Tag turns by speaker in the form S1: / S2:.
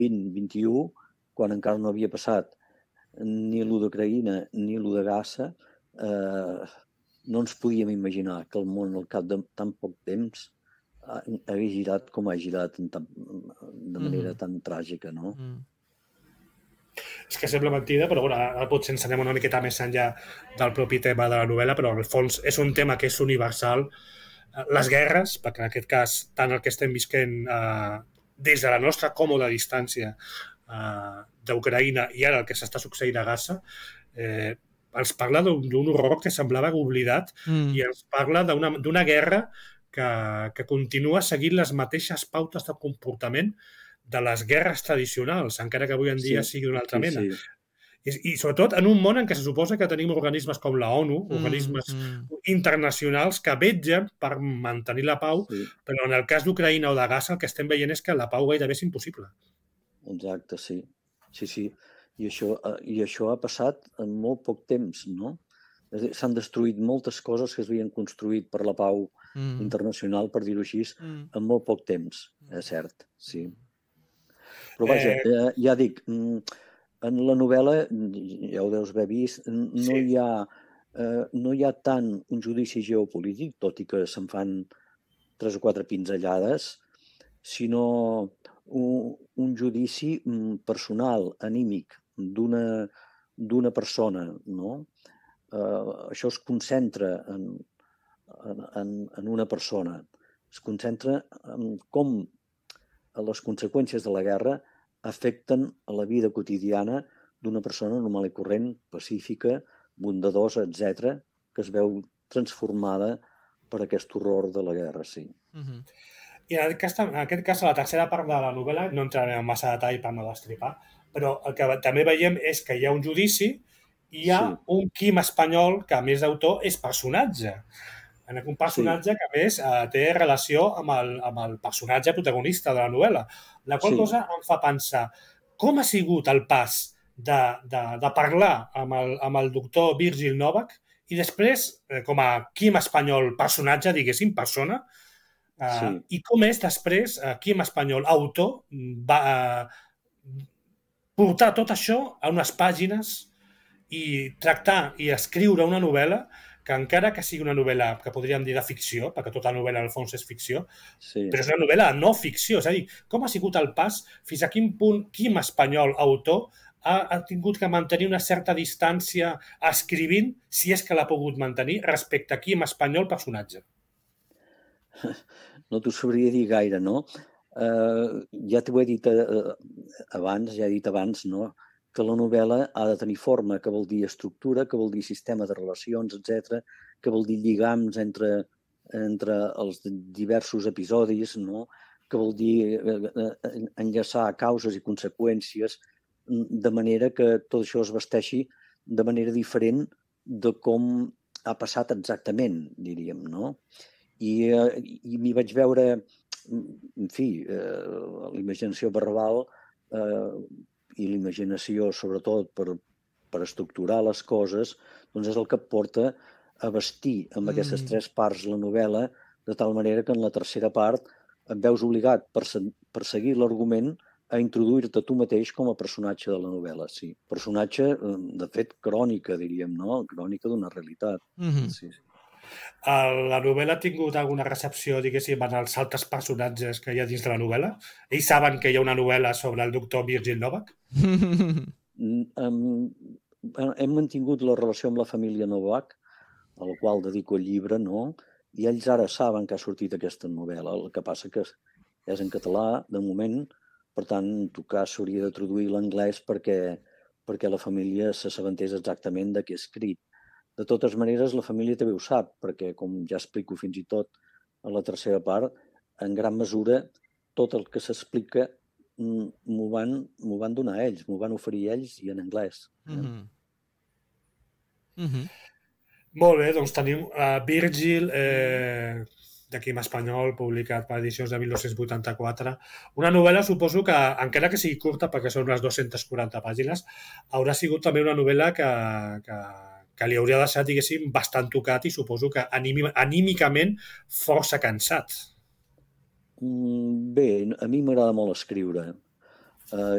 S1: XX-XXI, quan encara no havia passat ni l'1 d'Ucraïna ni l'1 de Gaza, no ens podíem imaginar que el món al cap de tan poc temps hagués girat com ha girat de manera tan tràgica, no?
S2: És que sembla mentida, però bueno, ara potser ens anem una miqueta més enllà del propi tema de la novel·la, però en el fons és un tema que és universal. Les guerres, perquè en aquest cas tant el que estem visquent des de la nostra còmoda distància d'Ucraïna i ara el que s'està succeint a Gaza, ens parla d'un horror que semblava oblidat i ens parla d'una guerra que continua seguint les mateixes pautes de comportament de les guerres tradicionals, encara que avui en dia sigui d'una altra mena. I sobretot en un món en què se suposa que tenim organismes com la ONU, organismes internacionals que vetgen per mantenir la pau, però en el cas d'Ucraïna o de Gaza el que estem veient és que la pau gairebé és impossible.
S1: Exacte, sí. Sí. I això ha passat en molt poc temps, no? S'han destruït moltes coses que es havien construït per la pau internacional, per dir-ho així, en molt poc temps, és cert, sí. Però vaja, ja dic, en la novel·la, ja ho deus haver vist, no hi ha tant un judici geopolític, tot i que se'n fan 3 o 4 pinzellades, sinó un judici personal, anímic, d'una persona, no? Això es concentra en una persona, es concentra en com les conseqüències de la guerra afecten a la vida quotidiana d'una persona normal i corrent, pacífica, bondadosa, etc., que es veu transformada per aquest horror de la guerra, sí.
S2: I en aquest cas, a la tercera part de la novel·la, no entrarem en massa detall per no destripar, però el que també veiem és que hi ha un judici i hi ha un Quim espanyol que, a més d'autor, és personatge. Un personatge que, a més, té relació amb el personatge protagonista de la novel·la. La qual cosa em fa pensar com ha sigut el pas de parlar amb el doctor Virgil Novak i després, com a Quim espanyol personatge, diguéssim, persona, i com és després Quim espanyol, autor, va portar tot això a unes pàgines i tractar i escriure una novel·la que encara que sigui una novel·la que podríem dir de ficció, perquè tota novel·la al fons és ficció, però és una novel·la no ficció, és a dir, com ha sigut el pas, fins a quin punt Quim espanyol, autor, ha tingut que mantenir una certa distància escrivint, si és que l'ha pogut mantenir, respecte a Quim espanyol, personatge.
S1: No t'ho sabria dir gaire, no? Ja t'ho he dit abans, no? Que la novel·la ha de tenir forma, que vol dir estructura, que vol dir sistema de relacions, etc., que vol dir lligams entre els diversos episodis, no? Que vol dir enllaçar causes i conseqüències, de manera que tot això es vesteixi de manera diferent de com ha passat exactament, diríem, no? I m'hi vaig veure, en fi, l'imaginació verbal i l'imaginació, sobretot, per estructurar les coses, doncs és el que et porta a vestir amb aquestes 3 parts la novel·la, de tal manera que en la tercera part et veus obligat, per seguir l'argument, a introduir-te tu mateix com a personatge de la novel·la, sí. Personatge, de fet, crònica, diríem, no? Crònica d'una realitat. Sí.
S2: La novel·la ha tingut alguna recepció, diguéssim, en els altres personatges que hi ha dins de la novel·la? Ells saben que hi ha una novel·la sobre el doctor Virgil Novak?
S1: Hem mantingut la relació amb la família Novak, a la qual dedico el llibre, no? I ells ara saben que ha sortit aquesta novel·la. El que passa que és en català, de moment, per tant, en tot cas, s'hauria de traduir l'anglès perquè la família s'assabentés exactament de què he escrit. De totes maneres, la família també ho sap, perquè, com ja explico fins i tot a la tercera part, en gran mesura, tot el que s'explica m'ho van donar ells, m'ho van oferir ells i en anglès.
S2: Molt bé, doncs tenim Virgil, de Quim espanyol, publicat per edicions de 1984. Una novel·la, suposo que, encara que sigui curta, perquè són unes 240 pàgines, haurà sigut també una novel·la que li hauria deixat, diguéssim, bastant tocat i suposo que anímicament força cansat.
S1: Bé, a mi m'agrada molt escriure.